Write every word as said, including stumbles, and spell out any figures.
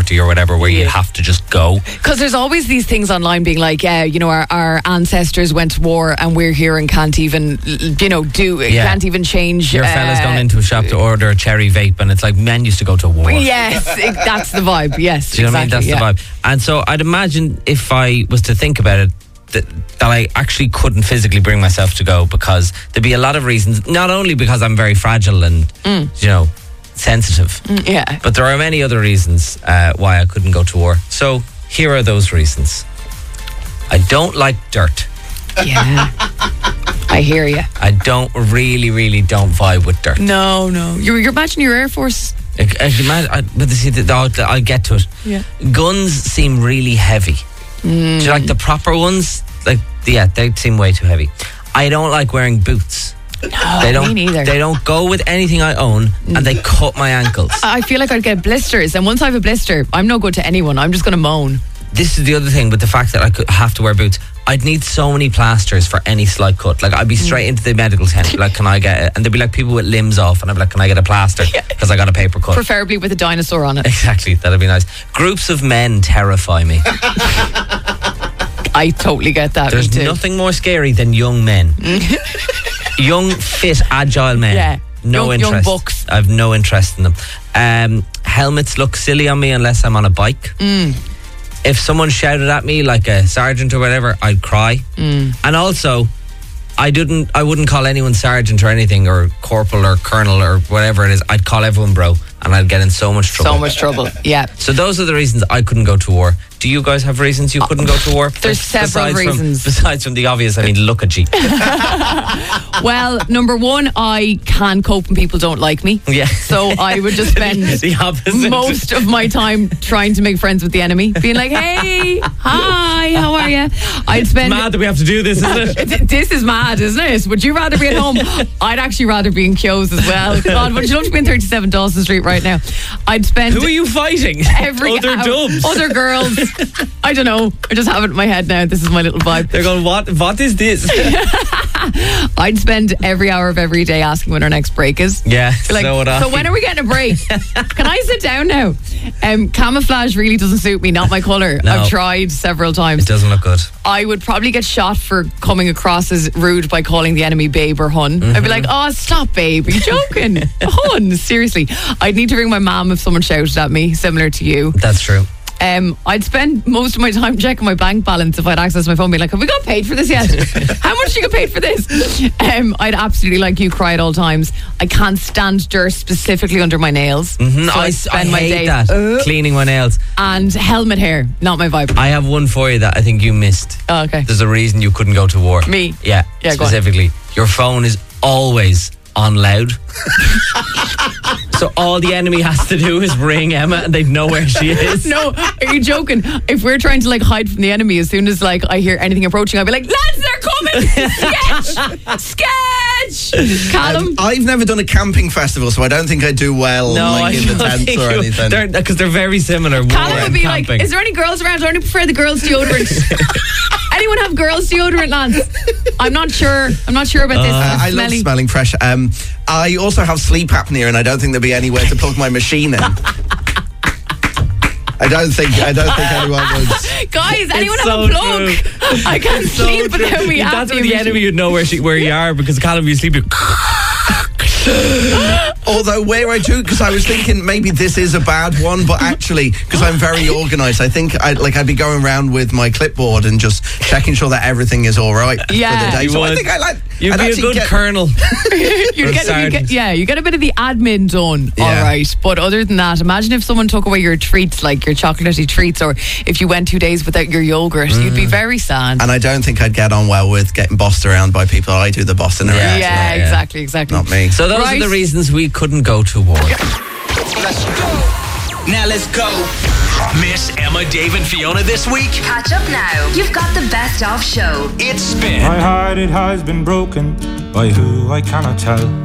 forty or whatever where you have to just go. Because there's always these things online being like, yeah, you know, our, our ancestors went to war and we're here and can't even, you know, do, Yeah. can't even change. Your fella's uh, gone into a shop to order a cherry vape, and it's like men used to go to war. Yes, it, that's the vibe. Yes, Do you know exactly, what I mean? That's yeah. the vibe. And so I'd imagine if I was to think about it, that, that I actually couldn't physically bring myself to go, because there'd be a lot of reasons. Not only because I'm very fragile and, Mm. you know, sensitive, Yeah. but there are many other reasons uh, why I couldn't go to war. So here are those reasons. I don't like dirt. Yeah. I hear you. I don't really, really don't vibe with dirt. No, no. You're, you're imagining your Air Force. I, I, can imagine- I, but see, the- I'll, I'll get to it. Yeah. Guns seem really heavy. Do you like the proper ones? Like, yeah, they seem way too heavy. I don't like wearing boots. No, They don't. me neither. They don't go with anything I own, and they cut my ankles. I feel like I'd get blisters, and once I have a blister, I'm no good to anyone. I'm just going to moan. This is the other thing with the fact that I could have to wear boots. I'd need so many plasters for any slight cut. Like, I'd be straight into the medical tent. Be like, can I get it? And there'd be like people with limbs off, and I'd be like, can I get a plaster? Because I got a paper cut. Preferably with a dinosaur on it. Exactly, that'd be nice. Groups of men terrify me. I totally get that. There's me too. nothing more scary than young men. Young, fit, agile men. Yeah. No Young- young interest. bucks. I've no interest in them. Um, helmets look silly on me unless I'm on a bike. Mm. If someone shouted at me like a sergeant or whatever, I'd cry. Mm. And also, I didn't. I wouldn't call anyone sergeant or anything, or corporal or colonel or whatever it is. I'd call everyone bro, and I'd get in so much trouble. So much trouble. Yeah. So those are the reasons I couldn't go to war. Do you guys have reasons you couldn't go to war? There's several Besides from- reasons. besides from the obvious, I mean, look at you. Well, number one, I can cope when people don't like me. Yeah. So I would just spend the opposite. most of my time trying to make friends with the enemy, being like, "Hey, hi, how are you?" I'd spend. Mad that we have to do this, isn't it? This is mad, isn't it? Would you rather be at home? I'd actually rather be in Kyo's as well. God, would you love to be in thirty-seven Dawson Street right now? I'd spend. Who are you fighting? Every Other hour- dubs. other girls. I don't know. I just have it in my head now. This is my little vibe. They're going, what? What is this? I'd spend every hour of every day asking when our next break is. Yeah, Be like, so would I. so when are we getting a break? Can I sit down now? Um, camouflage really doesn't suit me, not my colour. No. I've tried several times. It doesn't look good. I would probably get shot for coming across as rude by calling the enemy babe or hun. Mm-hmm. I'd be like, oh, stop, babe. Are you joking? Hun, seriously. I'd need to ring my mum if someone shouted at me, similar to you. That's true. Um, I'd spend most of my time checking my bank balance if I'd access my phone, being like, have we got paid for this yet? How much do you get paid for this? Um, I'd absolutely, like you, cry at all times. I can't stand dirt specifically under my nails. Mm, So I, I I spend my hate day that. uh, Cleaning my nails. and helmet hair, not my vibe. I have one for you that I think you missed. Oh, okay. There's a reason you couldn't go to war. Me? Yeah, Yeah, go on. specifically. Your phone is always on loud. So all the enemy has to do is ring Emma and they'd know where she is. No, are you joking? If we're trying to like hide from the enemy, as soon as like I hear anything approaching, I'll be like, lads, they're coming! Sketch! Sketch! Callum? Um, I've never done a camping festival, so I don't think I do well like, in the tents or anything. Because they're, 'cause they're very similar. war Callum would and be camping. like, is there any girls around? I only prefer the girls' deodorant. Anyone have girls' deodorant, lads? I'm not sure. I'm not sure about this. Uh, It's I love smelly. smelling fresh. Um, I also have sleep apnea, and I don't think there'd be anywhere to plug my machine in. I don't think. I don't think anyone would. Guys, anyone It's have so a plug? true. I can't So sleep true. without me. That's where the enemy would know where she where you are, because Callum, you sleep. You Although where I do, because I was thinking maybe this is a bad one, but actually, because I'm very organised, I think I like I'd be going around with my clipboard and just checking sure that everything is all right Yeah. for the day. You So I would. think I like. You'd I'd be a actually good get- colonel. you Or get, you sergeant. get, yeah, you get a bit of the admin done, Yeah. all right. But other than that, imagine if someone took away your treats, like your chocolatey treats, or if you went two days without your yogurt, you'd be very sad. And I don't think I'd get on well with getting bossed around by people. I do the bossing around. Yeah. yeah, yeah. exactly, exactly. Not me. So those Right. are the reasons we couldn't go to war. Let's go. Now let's go. Miss Emma, Dave, and Fiona this week? Catch up now. You've got the best of show. It's Spin. My heart, it has been broken by who I cannot tell.